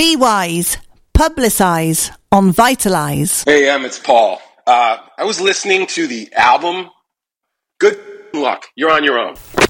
Be wise. Publicize on Vitalize. Hey, it's Paul. I was listening to the album. Good luck. You're on your own.